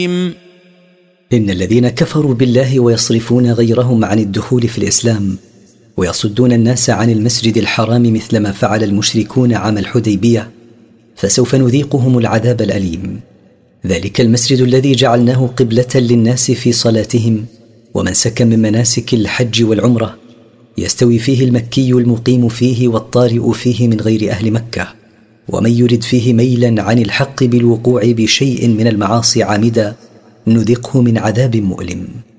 إن الذين كفروا بالله ويصرفون غيرهم عن الدخول في الإسلام ويصدون الناس عن المسجد الحرام مثل ما فعل المشركون عام الحديبية، فسوف نذيقهم العذاب الأليم. ذلك المسجد الذي جعلناه قبلة للناس في صلاتهم ومنسكا من مناسك الحج والعمرة، يستوي فيه المكي المقيم فيه والطارئ فيه من غير أهل مكة، ومن يرد فيه ميلا عن الحق بالوقوع بشيء من المعاصي عامدا نذقه من عذاب مؤلم.